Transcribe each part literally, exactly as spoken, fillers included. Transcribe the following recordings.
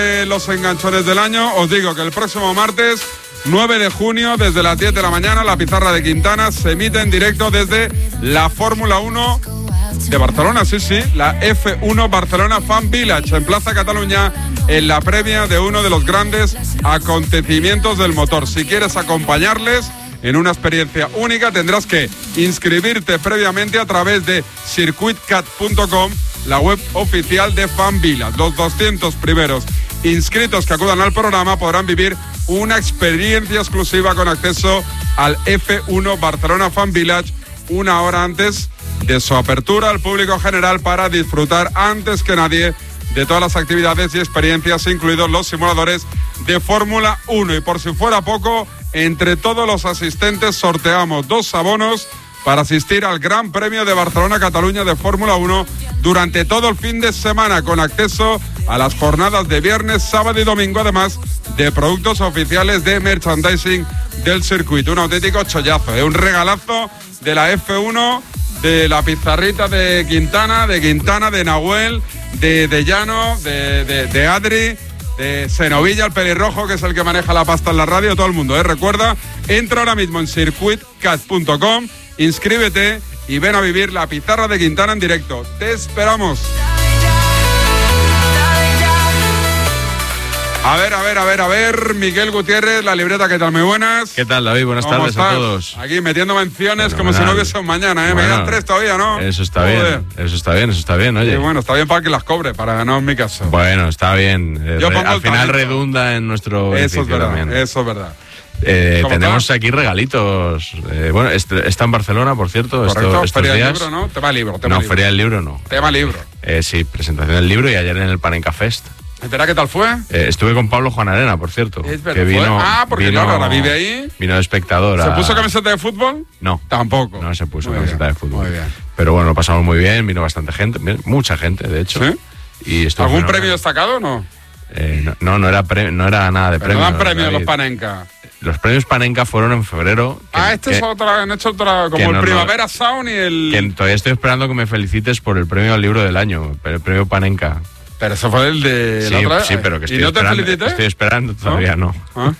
Los enganchones del año, os digo que el próximo martes nueve de junio, desde las diez de la mañana, la pizarra de Quintana se emite en directo desde la Fórmula uno de Barcelona, sí, sí, la F uno Barcelona Fan Village, en Plaza Cataluña, en la previa de uno de los grandes acontecimientos del motor. Si quieres acompañarles en una experiencia única, tendrás que inscribirte previamente a través de circuit cat punto com, la web oficial de Fan Village. Los doscientos primeros inscritos que acudan al programa podrán vivir una experiencia exclusiva con acceso al F uno Barcelona Fan Village una hora antes de su apertura al público general, para disfrutar antes que nadie de todas las actividades y experiencias, incluidos los simuladores de Fórmula uno. Y por si fuera poco, entre todos los asistentes sorteamos dos abonos para asistir al Gran Premio de Barcelona-Cataluña de Fórmula uno durante todo el fin de semana, con acceso a las jornadas de viernes, sábado y domingo, además de productos oficiales de merchandising del circuito. Un auténtico chollazo, ¿eh? Un regalazo de la F uno, de la pizarrita de Quintana, de Quintana, de Nahuel, de, de Llano, de, de, de Adri, de Senovilla, el pelirrojo, que es el que maneja la pasta en la radio, todo el mundo, ¿eh? Recuerda, entra ahora mismo en circuit cat punto com, inscríbete y ven a vivir la pizarra de Quintana en directo. ¡Te esperamos! A ver, a ver, a ver, a ver, Miguel Gutiérrez, la libreta, ¿qué tal? Muy buenas. ¿Qué tal, David? Buenas tardes estás? a todos. Aquí metiendo menciones, Fenomenal. como si no hubiese un mañana, ¿eh? Bueno, me quedan tres todavía, ¿no? Eso está Joder. bien, eso está bien, eso está bien, oye. Y bueno, está bien para que las cobre, para no en mi caso. Bueno, está bien. Yo Re- pongo al el final talento. redunda en nuestro Eso es beneficio verdad, también. eso es verdad. Eh, ¿Cómo tenemos está? aquí regalitos. Eh, bueno, este- está en Barcelona, por cierto, Correcto, esto- estos Feria del días. Libro, ¿no? Tema libro, tema No, libro. Feria del Libro no. Tema libro. Eh, sí, presentación del libro y ayer en el Panenka Fest. Espera, ¿qué tal fue? Eh, estuve con Pablo Juan Arena, por cierto. Es verdad, que vino, fue- ah, porque vino- claro, ahora vive ahí. Vino de espectador. ¿Se a- puso camiseta de fútbol? No. Tampoco. No se puso Muy camiseta bien, de fútbol. Muy bien. Pero bueno, lo pasamos muy bien, vino bastante gente, mucha gente, de hecho. ¿Sí? Y estuvo ¿Algún fenomenal. premio destacado o no? Eh, no, no, no era, pre- no era nada de Pero no premios. dan premios David. los Panenka. Los premios Panenka fueron en febrero. Que, Ah, este que, es otra, han hecho otra, que como el no, no. Primavera Sound y el... que todavía estoy esperando que me felicites por el premio al libro del año, el premio Panenka. Pero eso fue el de Sí, la otra vez. sí, pero que ¿Y estoy no te esperando. felicité? Estoy esperando, todavía no. ¿Ah?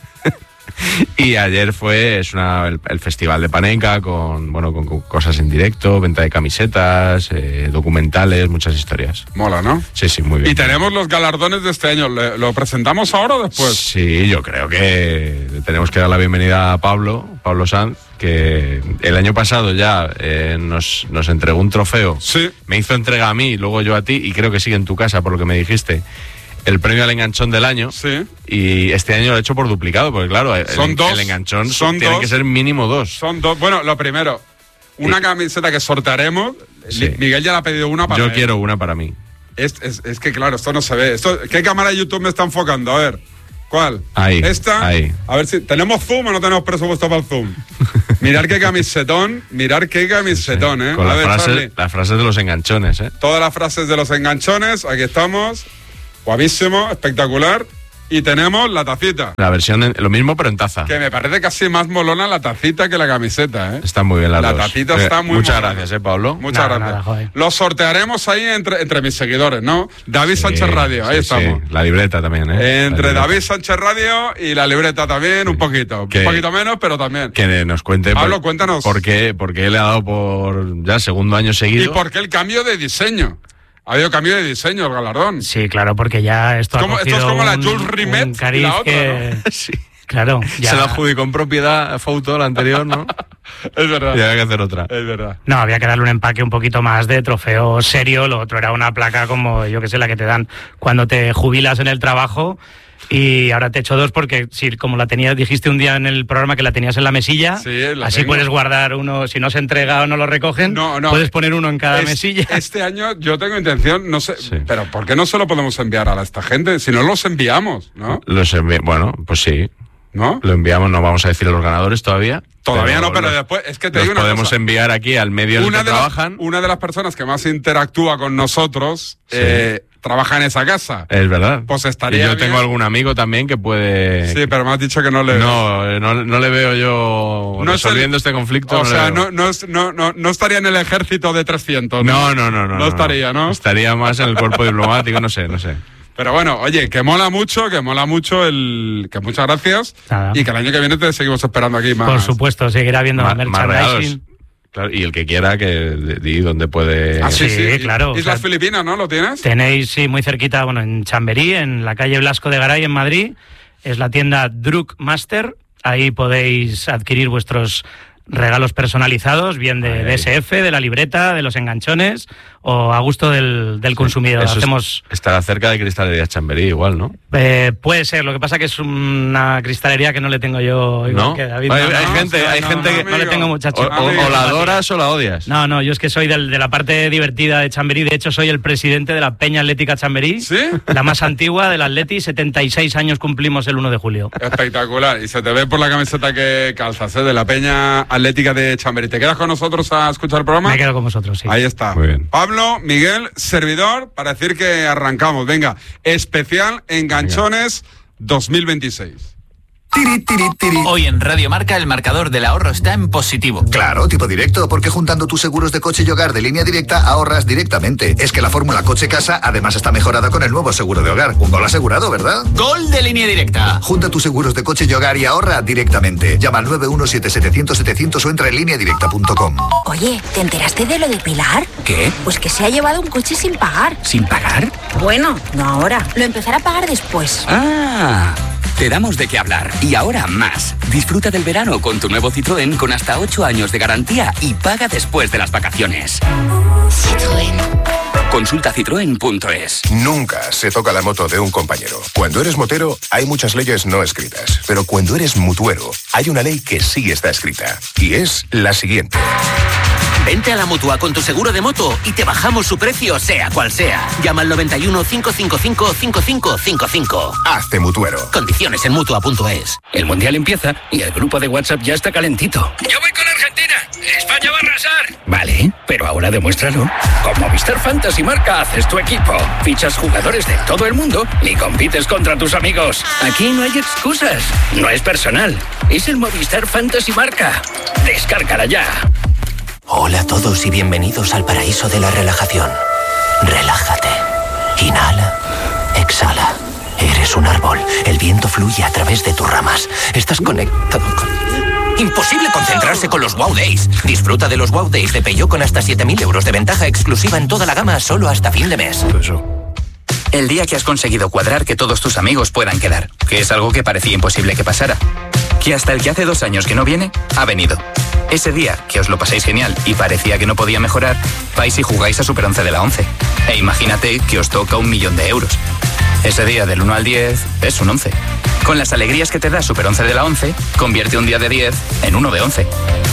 Y ayer fue es una, el, el festival de Panenka con, bueno, con, con cosas en directo, venta de camisetas, eh, documentales, muchas historias. Mola, ¿no? Sí, sí, muy bien. Y tenemos los galardones de este año. ¿Le- ¿Lo presentamos ahora o después? Sí, yo creo que tenemos que dar la bienvenida a Pablo, Pablo Sanz, que el año pasado ya eh, nos, nos entregó un trofeo. Sí. Me hizo entrega a mí, luego yo a ti, y creo que sigue en tu casa, por lo que me dijiste, el premio al enganchón del año. Sí. Y este año lo he hecho por duplicado, porque claro, el, Son dos, el enganchón son tiene dos. que ser mínimo dos. Son dos. Bueno, lo primero, una Y- camiseta que sortearemos. Sí. Mi- Miguel ya le ha pedido una para Yo él. quiero una para mí. Es, es, es que claro, esto no se ve. Esto, ¿qué cámara de YouTube me está enfocando? A ver. ¿Cuál? Ahí, Esta. ahí. A ver si. ¿Tenemos zoom o no tenemos presupuesto para el zoom? Mirar qué camisetón. Mirar qué camisetón, ¿eh? Con A las ver, frases, Charlie. las frases de los enganchones, ¿eh? Todas las frases de los enganchones. Aquí estamos. Guapísimo, espectacular. Y tenemos la tacita. La versión, en- lo mismo pero en taza. Que me parece casi más molona la tacita que la camiseta, ¿eh? Está muy bien las La dos. tacita Eh, está muy Muchas molona. gracias, ¿eh, Pablo? Muchas Nada, gracias. nada, joder. Lo sortearemos ahí entre, entre mis seguidores, ¿no? David Sí, Sánchez Radio, ahí sí, estamos. sí. La libreta también, ¿eh? Entre La libreta. David Sánchez Radio y la libreta también, un poquito. Que- Un poquito menos, pero también. Que nos cuente. Pablo, por, cuéntanos. Por qué, por qué le ha dado por ya segundo año ¿Y seguido. por qué el cambio de diseño? Ha habido cambio de diseño el galardón. Sí, claro, porque ya esto ha Como- esto es cogido como la un- Jules Rimet un y cariz la otra, que... Sí. Claro, ya... Se la adjudicó en propiedad Fouto, la anterior, ¿no? Es verdad. Y había que hacer otra. Es verdad. No, había que darle un empaque un poquito más de trofeo serio. Lo otro era una placa como, yo que sé, la que te dan cuando te jubilas en el trabajo. Y ahora te echo dos porque, si como la tenías, dijiste un día en el programa que la tenías en la mesilla, Sí, la así tengo. puedes guardar uno, si no se entrega o no lo recogen, No, no. puedes poner uno en cada Es- mesilla. Este año yo tengo intención, no sé, Sí. pero ¿por qué no se lo podemos enviar a esta gente? Si no los enviamos, ¿no? Los envi- bueno, pues sí. ¿No? Lo enviamos, no vamos a decir a los ganadores todavía. Todavía no, pero los- después, es que te los digo una podemos cosa. enviar aquí al medio en el Una que de, las, trabajan. una de las personas que más interactúa con nosotros Sí. eh, trabaja en esa casa. Es verdad. Pues estaría Y yo bien. tengo algún amigo también que puede. Sí, pero me has dicho que no le... No, eh, no, no le veo yo No es resolviendo el- este conflicto. O no le sea, veo. no, no, es- no, no, no estaría en el ejército de trescientos. No, no, no, no. No estaría, ¿no? Estaría más en el cuerpo diplomático, no sé, no sé. Pero bueno, oye, que mola mucho, que mola mucho el... Que muchas gracias. Nada. Y que el año que viene te seguimos esperando aquí más. Por supuesto, seguirá habiendo Más- más merchandising. Claro, y el que quiera que di dónde puede... Ah, sí, sí, Sí, claro, Islas o sea, Filipinas, ¿no? ¿Lo tienes? Tenéis, sí, muy cerquita, bueno, en Chamberí, en la calle Blasco de Garay, en Madrid. Es la tienda Druk Master. Ahí podéis adquirir vuestros regalos personalizados, bien de, de S F, de la libreta, de los enganchones, o a gusto del, del consumidor. Eso es- Hacemos... estará cerca de Cristalería Chamberí igual, ¿no? Eh, puede ser, lo que pasa que es una cristalería que no le tengo yo igual ¿No? que David. Hay- No, hay no, gente- o sea, hay no, gente no, que- no le tengo mucha O, chica. o- Amigo, o la adoras o la odias. No, no, yo es que soy del- de la parte divertida de Chamberí. De hecho, soy el presidente de la Peña Atlética Chamberí. ¿Sí? La más antigua del Atleti. setenta y seis años cumplimos el uno de julio. Espectacular. Y se te ve por la camiseta que calzas, ¿eh? De la Peña Atlética de Chamberí. ¿Te quedas con nosotros a escuchar el programa? Me quedo con vosotros, sí. Ahí está. Muy bien. Pablo, Miguel, servidor, para decir que arrancamos. Venga, especial Enganchones dos mil veintiséis. Tiri, tiri, tiri. Hoy en Radio Marca el marcador del ahorro está en positivo. Claro, tipo directo, porque juntando tus seguros de coche y hogar de Línea Directa ahorras directamente. Es que la fórmula coche-casa además está mejorada con el nuevo seguro de hogar. Un gol asegurado, ¿verdad? ¡Gol de Línea Directa! Junta tus seguros de coche y hogar y ahorra directamente. Llama al nueve uno siete siete cero cero setecientos o entra en línea directa punto com. Oye, ¿te enteraste de lo de Pilar? ¿Qué? Pues que se ha llevado un coche sin pagar. ¿Sin pagar? Bueno, no ahora. Lo empezará a pagar después. Ah, te damos de qué hablar. Y ahora más. Disfruta del verano con tu nuevo Citroën con hasta ocho años de garantía y paga después de las vacaciones. Citroën. Consulta citroen punto es. Nunca se toca la moto de un compañero. Cuando eres motero, hay muchas leyes no escritas. Pero cuando eres mutuero, hay una ley que sí está escrita. Y es la siguiente. Vente a la Mutua con tu seguro de moto y te bajamos su precio, sea cual sea. Llama al noventa y uno, cinco cinco cinco, cinco cinco cinco cinco. Hazte mutuero. Condiciones en Mutua punto es. El Mundial empieza y el grupo de WhatsApp ya está calentito. Yo voy con Argentina. España va a arrasar. Vale, pero ahora demuéstralo. Con Movistar Fantasy Marca haces tu equipo. Fichas jugadores de todo el mundo y compites contra tus amigos. Aquí no hay excusas. No es personal. Es el Movistar Fantasy Marca. Descárgala ya. Hola a todos y bienvenidos al paraíso de la relajación. Relájate. Inhala. Exhala. Eres un árbol. El viento fluye a través de tus ramas. Estás conectado con... Imposible concentrarse con los Wow Days. Disfruta de los Wow Days de Peugeot con hasta siete mil euros de ventaja exclusiva en toda la gama solo hasta fin de mes. El día que has conseguido cuadrar que todos tus amigos puedan quedar, que es algo que parecía imposible que pasara. Que hasta el que hace dos años que no viene, ha venido. Ese día que os lo pasáis genial y parecía que no podía mejorar, vais y jugáis a Super once de la once. E imagínate que os toca un millón de euros. Ese día del uno al diez es un once. Con las alegrías que te da Super once de la once, convierte un día de diez en uno de once.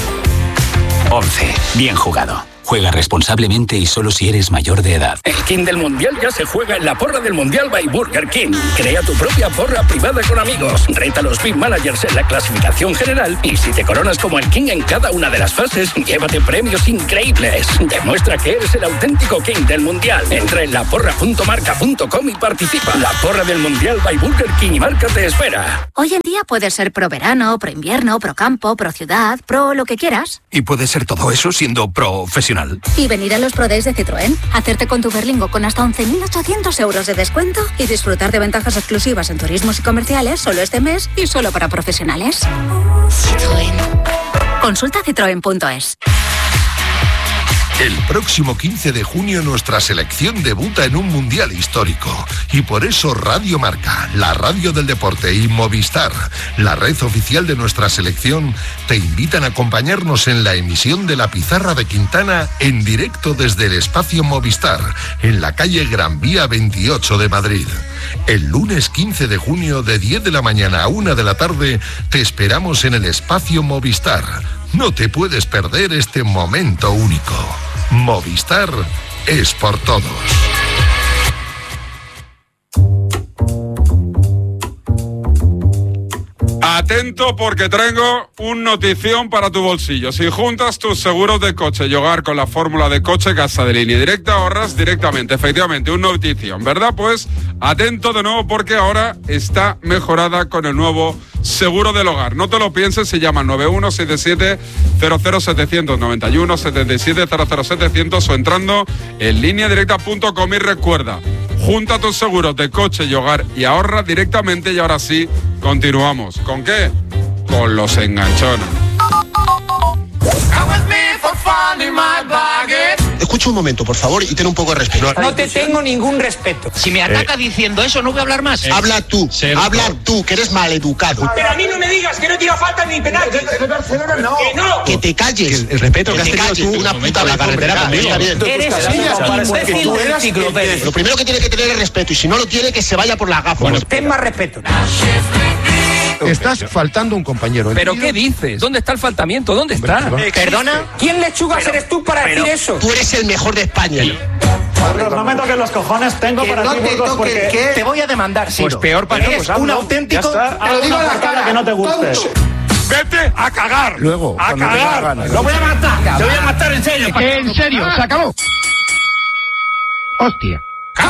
once. Bien jugado. Juega responsablemente y solo si eres mayor de edad. El King del Mundial ya se juega en la porra del Mundial by Burger King. Crea tu propia porra privada con amigos. Reta a los Big Managers en la clasificación general y si te coronas como el King en cada una de las fases, llévate premios increíbles. Demuestra que eres el auténtico King del Mundial. Entra en la porra punto marca punto com y participa. La porra del Mundial by Burger King y Marca te espera. Hoy en día puedes ser pro verano, pro invierno, pro campo, pro ciudad, pro lo que quieras. Y puede ser todo eso siendo profesional. Y venir a los Pro Days de Citroën, hacerte con tu Berlingo con hasta once mil ochocientos euros de descuento y disfrutar de ventajas exclusivas en turismos y comerciales solo este mes y solo para profesionales. Citroën. Consulta citroen punto es. El próximo quince de junio nuestra selección debuta en un mundial histórico y por eso Radio Marca, la radio del deporte y Movistar, la red oficial de nuestra selección, te invitan a acompañarnos en la emisión de la Pizarra de Quintana en directo desde el espacio Movistar, en la calle Gran Vía veintiocho de Madrid. El lunes quince de junio de diez de la mañana a una de la tarde te esperamos en el espacio Movistar. No te puedes perder este momento único. Movistar es por todos. Atento porque traigo un notición para tu bolsillo. Si juntas tus seguros de coche y hogar con la fórmula de coche casa de Línea Directa, ahorras directamente. Efectivamente, un notición, ¿verdad? Pues atento de nuevo porque ahora está mejorada con el nuevo seguro del hogar. No te lo pienses, se llama nueve uno siete siete cero cero setecientos noventa y uno setenta y siete cero cero setecientos o entrando en línea directa punto com y recuerda, Junta tus seguros de coche y hogar y ahorra directamente. Y ahora sí, continuamos. ¿Con qué? Con los enganchones. Escucha un momento, por favor, y ten un poco de respeto. No te tengo ningún respeto. Si me ataca eh. diciendo eso, no voy a hablar más. Eh. Habla tú, sí, habla tú, que eres maleducado. Pero a mí no me digas que no tira falta ni penal. Que Barcelona no. Que no. Que te calles. El, el respeto que, que has tenido calles, tú, una puta la carretera conmigo. Eres imbécil del enciclopedia. Lo primero que tiene que tener es respeto, y si no lo tiene, que se vaya por la gafa. Bueno, ten más respeto. Estás faltando un compañero. ¿Pero qué dices? ¿Dónde está el faltamiento? ¿Dónde está? Hombre, ¿perdona? ¿Quién lechugas pero, eres tú para pero, decir eso? Tú eres el mejor de España. Pero no me toques los cojones, tengo que para no ti, te Burgos, porque ¿qué? Te voy a demandar, sí. Pues peor para eres pues, un auténtico. Te lo digo a la cara que no te guste. Vete a cagar. Luego, a cagar. Ganas, lo voy a matar. Te voy a matar en serio. En serio, se acabó. Hostia.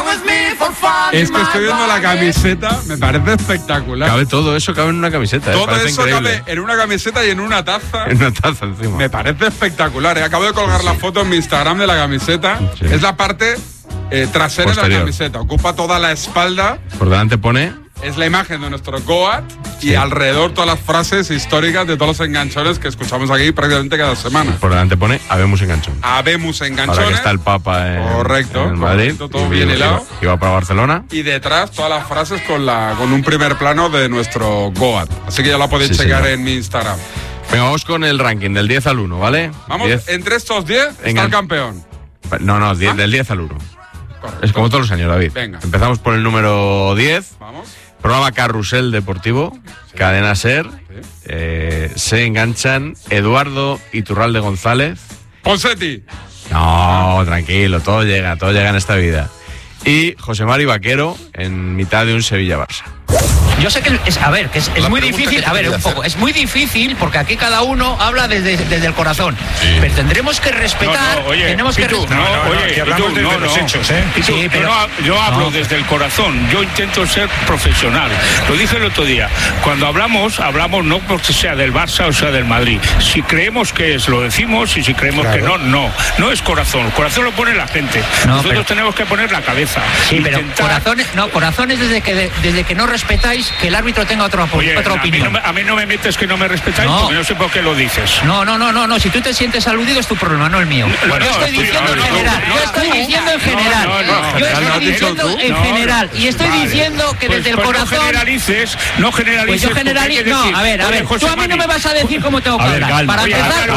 Es que estoy viendo la camiseta, me parece espectacular. Cabe todo eso, cabe en una camiseta. Todo eh, eso increíble. cabe en una camiseta y en una taza. En una taza encima. Me parece espectacular. ¿eh? Acabo de colgar la foto en mi Instagram de la camiseta. Sí. Es la parte eh, trasera Posterior. de la camiseta. Ocupa toda la espalda. Por delante pone... Es la imagen de nuestro Goat sí. y alrededor todas las frases históricas de todos los enganchones que escuchamos aquí prácticamente cada semana. Por delante pone Habemus enganchón. Habemus enganchones. Ahora que está el Papa en, correcto, en Madrid. Correcto, todo bien hilado. Y va para Barcelona. Y detrás todas las frases con, la, con un primer plano de nuestro Goat. Así que ya la podéis sí, checar señor. en mi Instagram. Venga, vamos con el ranking del diez al uno, ¿vale? Vamos, diez. Entre estos diez está Engan... el campeón. No, no, diez, ¿Ah? del diez al uno. Correcto. Es como todos los años, David. Venga. Empezamos por el número diez. Vamos. Programa Carrusel Deportivo, sí. Cadena Ser, sí. eh, se enganchan Eduardo Iturralde González. Ponsetti. No, tranquilo, todo llega, todo llega en esta vida. Y José Mari Vaquero en mitad de un Sevilla-Barça. Yo sé que es, a ver, que es, es muy difícil, a ver, un poco, es muy difícil porque aquí cada uno habla desde, desde el corazón. Sí. Pero tendremos que respetar, no, no, oye, tenemos que respetar. No, no, oye, que hablamos desde no, los no. hechos, ¿eh? Tú, sí, pero, no, yo hablo no. desde el corazón, yo intento ser profesional. Lo dije el otro día, cuando hablamos, hablamos no porque sea del Barça o sea del Madrid. Si creemos que es, lo decimos, y si creemos claro. que no, no. No es corazón, el corazón lo pone la gente. No, Nosotros pero... tenemos que poner la cabeza. Sí, intentar... pero corazones, no, corazones desde que, de, desde que no respetáis que el árbitro tenga otro apoyo, otra opinión. A mí, no me, a mí no me metes que no me respetáis, no. porque no sé por qué lo dices. No, no, no, no, no. Si tú te sientes aludido es tu problema, no el mío. Bueno, yo estoy diciendo en general. Yo estoy diciendo en general. Yo estoy diciendo en general. Y estoy diciendo que desde el corazón. No generalices, no generalices. Pues yo generalizo. No, a ver, a ver. Tú a mí no me vas a decir cómo tengo que hablar. Para empezar,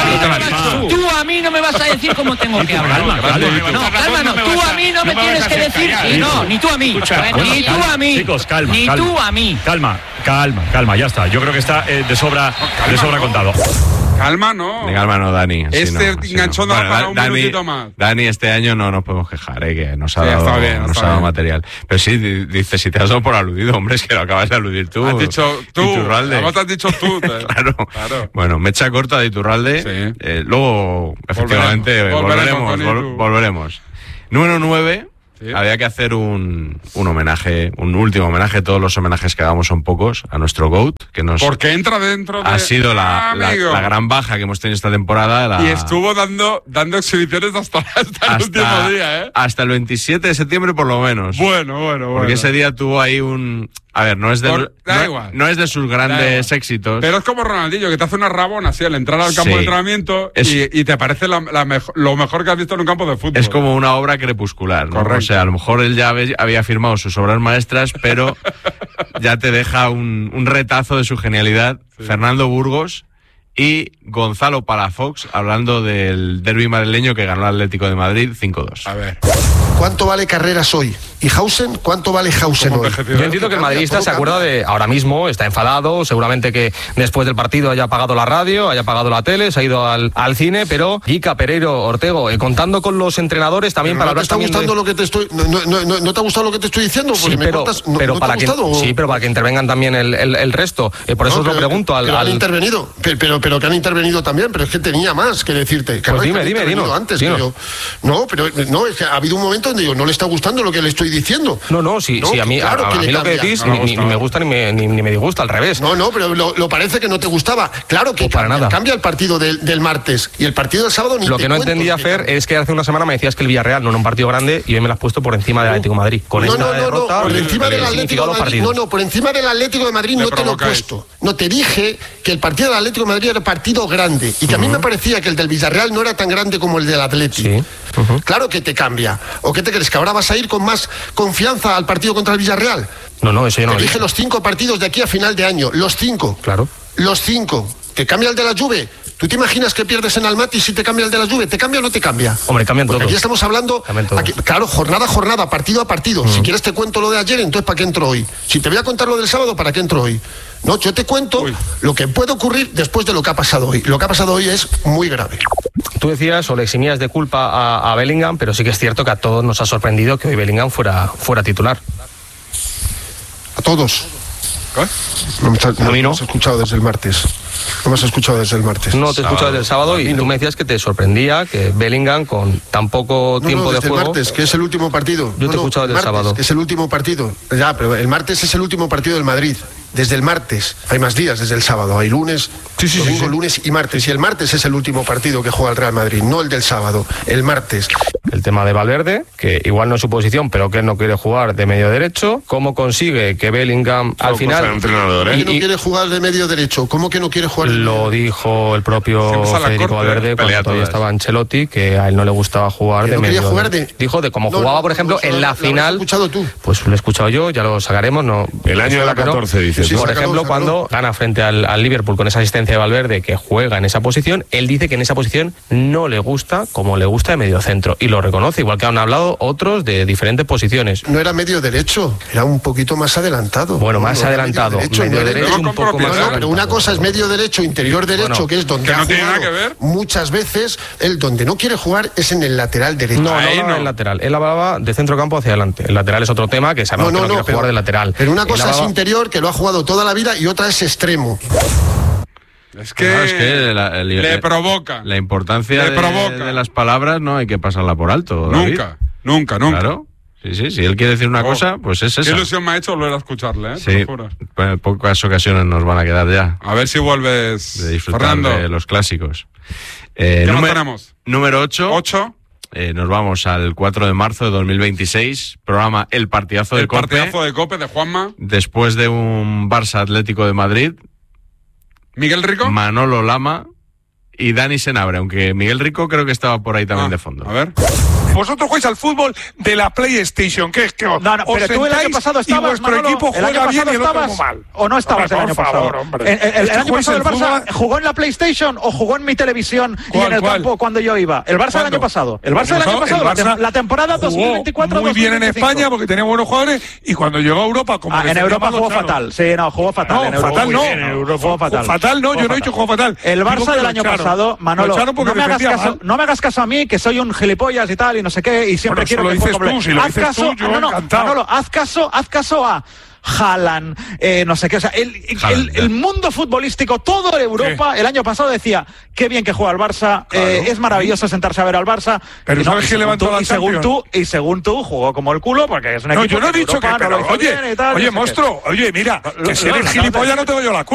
tú a mí no me vas a decir cómo tengo que hablar. No, calma, no. Tú a mí no me tienes que decir. Y no, ni tú a mí. Ni tú a mí. Chicos, calma. Ni tú a mí. Calma, calma, calma, ya está. Yo creo que está eh, de sobra, de sobra contado. Calma, no. De calma, no, Dani. Este no, enganchón no. da Bueno, para un Dani, minutito más. Dani, este año no nos podemos quejar, eh, que nos ha sí, dado, bien, nos ha dado material. Pero sí, dice, si te has dado por aludido, hombre, es que lo acabas de aludir tú. Has dicho tú. Iturralde. Además te has dicho tú. claro. claro. Bueno, mecha corta de Iturralde. Sí. Eh, luego, efectivamente, volveremos. Volveremos. Vol volveremos. Número nueve. Sí. Había que hacer un, un homenaje, un último homenaje. Todos los homenajes que hagamos son pocos a nuestro GOAT, que nos porque entra dentro de... ha sido la, la, la gran baja que hemos tenido esta temporada. La... Y estuvo dando, dando exhibiciones hasta, hasta, hasta el último día, ¿eh? Hasta el veintisiete de septiembre por lo menos. Bueno, bueno, bueno. Porque ese día tuvo ahí un... A ver, no es de, Por, no, no es de sus grandes éxitos. Pero es como Ronaldinho, que te hace una rabona así al entrar al campo sí. de entrenamiento es, y, y te parece la, la mejor, lo mejor que has visto en un campo de fútbol. Es como una obra crepuscular, ¿no? Correcto. O sea, a lo mejor él ya había firmado sus obras maestras, pero ya te deja un, un retazo de su genialidad. Sí. Fernando Burgos y Gonzalo Palafox, hablando del derbi madrileño que ganó el Atlético de Madrid cinco dos. A ver. ¿Cuánto vale Carreras hoy? ¿Y Hausen? ¿Cuánto vale Hausen hoy? Yo entiendo que el madridista se acuerda de ahora mismo, está enfadado, seguramente que después del partido haya apagado la radio, haya apagado la tele, se ha ido al, al cine, pero Gica, Pereiro, Ortego, eh, contando con los entrenadores también pero para no hablar te está gustando de... lo que te estoy no, no, no, no te ha gustado lo que te estoy diciendo porque sí, me pero, cortas, no, pero ¿no para te ha gustado? que sí, pero para que intervengan también el, el, el resto, eh, por eso no, os lo pero, pregunto al, pero han al... intervenido, pero, pero pero que han intervenido también, pero es que tenía más que decirte. Que pues no dime, dime, dime antes, yo, no, pero no, es que ha habido un momento donde yo no le está gustando lo que le estoy diciendo. No, no, sí, No, sí a mí, claro a, que a le mí lo que cambia. decís No ni, me ni- ni me gusta ni me, ni, ni me disgusta, al revés. No, no, pero lo, lo parece que no te gustaba. Claro que O para cambia, nada. cambia el partido del, del martes y el partido del sábado ni Lo te que no cuento entendía, que Fer, cambia. es que hace una semana me decías que el Villarreal no era un partido grande y hoy me lo has puesto por encima del Atlético de Madrid. Con No, esta no, no, no, derrota, por encima del el Atlético significado de de los Madrid. No, partidos. no, por encima del Atlético de Madrid Le no te lo he provocáis. puesto. No, te dije que el partido del Atlético de Madrid era partido grande y que a mí me parecía que el del Villarreal no era tan grande como el del Atlético. Sí. Ujú. Claro que te cambia. ¿O qué te crees? ¿Que ahora vas a ir con más confianza al partido contra el Villarreal? No, no, eso yo no Te lo dije dije. los cinco partidos de aquí a final de año. Los cinco. Claro. Los cinco. ¿Te cambia el de la Juve? ¿Tú te imaginas que pierdes en Almaty si te cambia el de la Juve? ¿Te cambia o no te cambia? Hombre, cambian Porque todos. aquí estamos hablando, Cambian todos. aquí- claro, jornada a jornada, partido a partido. Si quieres te cuento lo de ayer, entonces ¿para qué entro hoy? Si te voy a contar lo del sábado, ¿para qué entro hoy? No, yo te cuento lo que puede ocurrir después de lo que ha pasado hoy. Lo que ha pasado hoy es muy grave. Tú decías o le eximías de culpa a, a Bellingham, pero sí que es cierto que a todos nos ha sorprendido que hoy Bellingham fuera, fuera titular. A todos. No me, está- no A mí no. me has escuchado desde el martes. No me has escuchado desde el martes. No, te he escuchado desde el sábado y tú me decías que te sorprendía que Bellingham con tan poco No, tiempo no, de desde juego... el martes, que es el último partido. Yo No, te he no, escuchado del martes, sábado. que es el último partido. Ya, pero el martes es el último partido del Madrid. Desde el martes. Hay más días desde el sábado. Hay lunes, domingo, lunes y martes. Y el martes es el último partido que juega el Real Madrid, no el del sábado. El martes. El tema de Valverde, que igual no es su posición, pero que él no quiere jugar de medio derecho. ¿Cómo consigue que Bellingham al final... ¿Cómo que no y- quiere jugar de medio derecho? ¿Cómo que no quiere jugar de Lo dijo el propio Siempre sale a Federico corte, Valverde pelea cuando todavía todas. estaba Ancelotti, que a él no le gustaba jugar Que de no medio quería jugar de- Dijo de cómo No, jugaba, no, por ejemplo, no, en lo- la lo habrás final... escuchado tú. Pues lo he escuchado yo, ya lo sacaremos. No, El año de la Pero- catorce, dices, Sí, ¿no? por Sácalo, ejemplo, sácalo. cuando gana frente al, al Liverpool con esa asistencia de Valverde, que juega en esa posición, él dice que en esa posición no le gusta como le gusta de medio centro. Y lo reconoce, igual que han hablado otros de diferentes posiciones. No era medio derecho, era un poquito más adelantado. Bueno, No, más no era adelantado. Medio Medio no era- derecho, un poco más No, no, pero adelantado. una cosa es medio derecho, interior derecho, Bueno, que es donde que ha no tiene jugado nada que ver. muchas veces. Él donde no quiere jugar es en el lateral derecho. No, no hablaba del lateral. Él hablaba de centro campo hacia adelante. El lateral es otro tema que sabemos No, no, que no, no, quiere jugar de lateral. Pero una Él cosa es hablaba- interior, que lo ha jugado toda la vida, y otra es extremo. Es que, Claro, es que la, el- le el- provoca. la importancia Le de, provoca. de las palabras no hay que pasarla por alto. David. Nunca, nunca, nunca. Claro. Sí, sí, si él quiere decir una Oh, cosa, pues es Qué esa. ilusión me ha hecho volver a escucharle, ¿eh? Te Sí, lo juro. pues pocas ocasiones nos van a quedar ya A ver si vuelves, de disfrutar Fernando. de los clásicos. Eh, ¿Qué más número- tenemos? Número ocho. Ocho. Eh, nos vamos al cuatro de marzo de dos mil veintiséis, programa El Partidazo de El Cope, partidazo de Cope de Juanma. después de un Barça Atlético de Madrid, Miguel Rico. Manolo Lama y Dani Senabre, aunque Miguel Rico creo que estaba por ahí también de fondo. Ah, A ver. Vosotros jugáis al fútbol de la PlayStation, que es que os, No, no, os pero tú el año sentáis pasado y estabas, vuestro Manolo, equipo el año juega bien pasado y el otro estabas, muy mal. ¿o no estabas Hombre, el año por pasado? favor, hombre. El, el- el Es que año jugáis pasado el al Barça fútbol- jugó en la PlayStation o jugó en mi televisión y ¿Cuál, en el cuál? campo cuando yo iba. El Barça el ¿Cuándo? año pasado. El Barça El el año pasado, la, tem- Barça la temporada jugó dos mil veinticuatro muy bien en dos mil veinticinco. España porque tenía buenos jugadores y cuando llegó a Europa como Ah, en defendía Europa Manu jugó Chano. fatal. Sí, no, jugó fatal. No, en Europa fatal muy no. bien, en Europa jugó fatal. Fatal no, Jugó yo no he dicho juego fatal. El Digo Barça que del lo año echaron. pasado, Manolo, Lo echaron porque no me hagas defendía caso, mal. no me hagas caso a mí, que soy un gilipollas y tal, y no sé qué, y siempre Bueno, quiero eso lo que juegue dices como- tú, si lo haz dices caso, tú, yo no, no, encantado. Manolo, haz caso, haz caso a Haaland, eh, no sé qué, o sea, el, Haaland, el, ya. el mundo futbolístico, todo Europa, el año pasado decía, qué bien que juega el Barça, eh, es maravilloso sentarse a ver al Barça. Pero y no, ¿sabes y quién según levantó tú- la y según Champions? tú, y según tú, jugó como el culo, porque es un No, equipo yo no he que en dicho que, Europa no pero, lo hizo oye, bien y tal, oye, no sé qué. monstruo, oye, mira, Lo- que si lo- eres lo- gilipollas no tengo yo la culpa.